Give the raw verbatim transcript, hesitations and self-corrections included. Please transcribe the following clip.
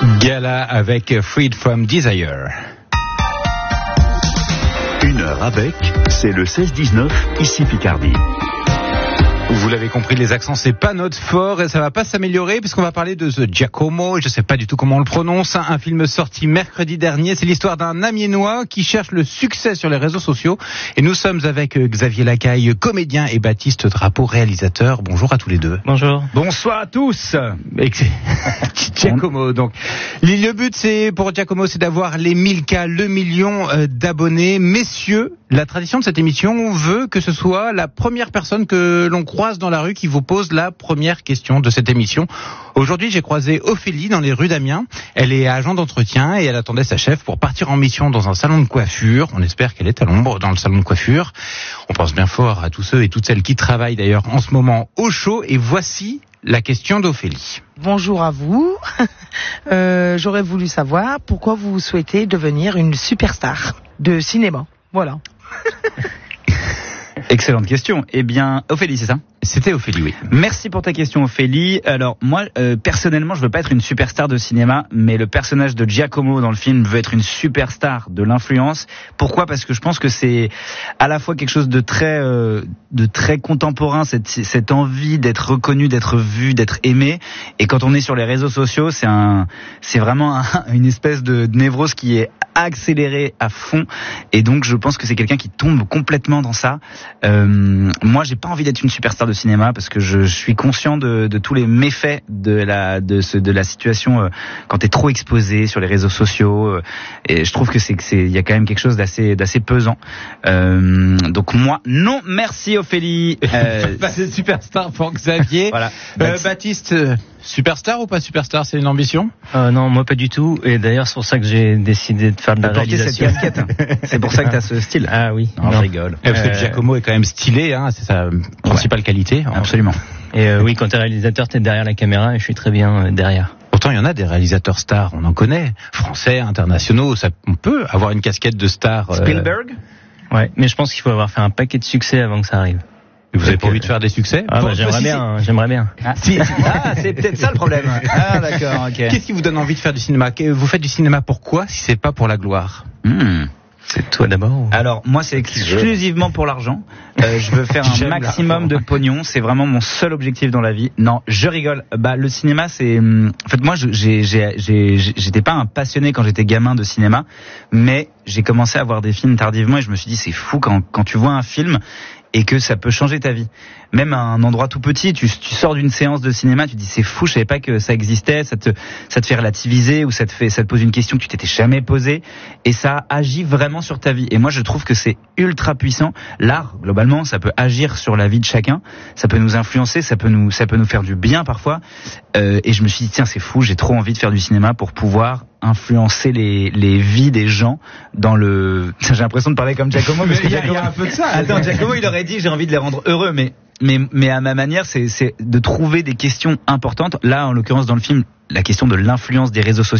Gala avec Freed from Desire. Une heure avec, c'est le seize dix-neuf, ici Picardie. Vous l'avez compris, les accents, c'est pas notre fort et ça va pas s'améliorer puisqu'on va parler de The Giacomo, je sais pas du tout comment on le prononce, un film sorti mercredi dernier. C'est l'histoire d'un Amiénois qui cherche le succès sur les réseaux sociaux et nous sommes avec Xavier Lacaille, comédien, et Baptiste Drapeau, réalisateur. Bonjour à tous les deux. Bonjour. Bonsoir à tous. Giacomo, donc. Le but, c'est, pour Giacomo, c'est d'avoir les mille K, le million d'abonnés. Messieurs, la tradition de cette émission veut que ce soit la première personne que l'on croise dans la rue qui vous pose la première question de cette émission. Aujourd'hui, j'ai croisé Ophélie dans les rues d'Amiens. Elle est agent d'entretien et elle attendait sa chef pour partir en mission dans un salon de coiffure. On espère qu'elle est à l'ombre dans le salon de coiffure. On pense bien fort à tous ceux et toutes celles qui travaillent d'ailleurs en ce moment au chaud. Et voici la question d'Ophélie. Bonjour à vous. Euh, j'aurais voulu savoir pourquoi vous souhaitez devenir une superstar de cinéma. Voilà. Excellente question. Eh bien, Ophélie, c'est ça ? C'était Ophélie, oui. Merci pour ta question, Ophélie. Alors, moi, euh, personnellement, je veux pas être une superstar de cinéma, mais le personnage de Giacomo dans le film veut être une superstar de l'influence. Pourquoi ? Parce que je pense que c'est à la fois quelque chose de très, euh, de très contemporain, cette, cette envie d'être reconnu, d'être vu, d'être aimé. Et quand on est sur les réseaux sociaux, c'est un, c'est vraiment un, une espèce de névrose qui est accélérée à fond. Et donc, je pense que c'est quelqu'un qui tombe complètement dans ça. Euh, moi, j'ai pas envie d'être une superstar de cinéma parce que je, je suis conscient de, de tous les méfaits de la de ce de la situation euh, quand t'es trop exposé sur les réseaux sociaux euh, et je trouve que c'est que c'est il y a quand même quelque chose d'assez d'assez pesant. Euh, donc moi non merci Ophélie. Euh, pas de superstar pour Xavier. Voilà. Euh, Baptiste, superstar ou pas superstar, c'est une ambition ? euh, Non, moi pas du tout. Et d'ailleurs c'est pour ça que j'ai décidé de faire de la réalisation. Cette casquette. C'est pour ça que t'as ce style. Ah oui. Non, non. Je rigole. Parce que euh... Giacomo est quand même stylé, hein, c'est sa principale ouais. qualité. Absolument. Et euh, oui, quand t'es réalisateur, t'es derrière la caméra et je suis très bien euh, derrière. Pourtant, il y en a des réalisateurs stars, on en connaît, français, internationaux. Ça, on peut avoir une casquette de star. Euh... Spielberg. Ouais, mais je pense qu'il faut avoir fait un paquet de succès avant que ça arrive. Et vous avez pas envie de faire des succès ? Ah, bah, j'aimerais bien, hein, j'aimerais bien. Ah, si, ah, c'est peut-être ça le problème. Ah, d'accord, ok. Qu'est-ce qui vous donne envie de faire du cinéma ? Vous faites du cinéma pourquoi, si c'est pas pour la gloire ? hmm. C'est toi d'abord ou... Alors moi c'est exclusivement pour l'argent. Euh, je veux faire un maximum de pognon. C'est vraiment mon seul objectif dans la vie. Non, je rigole. Bah le cinéma c'est. En fait moi j'ai j'ai j'ai j'étais pas un passionné quand j'étais gamin de cinéma, mais j'ai commencé à voir des films tardivement et je me suis dit c'est fou quand quand tu vois un film et que ça peut changer ta vie. Même à un endroit tout petit, tu, tu sors d'une séance de cinéma, tu te dis c'est fou, je savais pas que ça existait, ça te, ça te fait relativiser ou ça te fait, ça te pose une question que tu t'étais jamais posée et ça agit vraiment sur ta vie. Et moi je trouve que c'est ultra puissant. L'art, globalement, ça peut agir sur la vie de chacun, ça peut nous influencer, ça peut nous, ça peut nous faire du bien parfois. Euh, et je me suis dit tiens c'est fou, j'ai trop envie de faire du cinéma pour pouvoir influencer les, les vies des gens dans le... J'ai l'impression de parler comme Giacomo, mais il y, y a un peu de ça. Attends, Giacomo, il aurait dit j'ai envie de les rendre heureux, mais mais mais à ma manière, c'est c'est de trouver des questions importantes. Là, en l'occurrence, dans le film, la question de l'influence des réseaux sociaux.